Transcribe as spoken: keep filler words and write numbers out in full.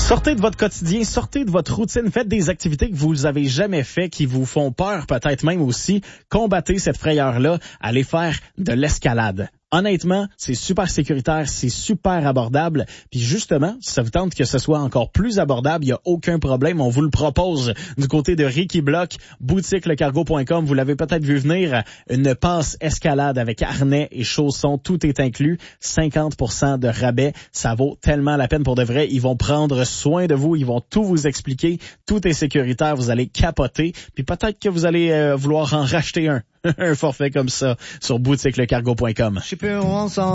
Sortez de votre quotidien, sortez de votre routine, faites des activités que vous avez jamais fait, qui vous font peur peut-être même aussi. Combattez cette frayeur-là, allez faire de l'escalade. Honnêtement, c'est super sécuritaire, c'est super abordable. Puis justement, si ça vous tente que ce soit encore plus abordable, il n'y a aucun problème. On vous le propose du côté de Ricky Block, boutique le cargo point com. Vous l'avez peut-être vu venir, une passe escalade avec harnais et chaussons, tout est inclus. cinquante pour cent de rabais, ça vaut tellement la peine pour de vrai. Ils vont prendre soin de vous, ils vont tout vous expliquer. Tout est sécuritaire, vous allez capoter. Puis peut-être que vous allez euh, vouloir en racheter un. Un forfait comme ça sur boutique le cargo point com.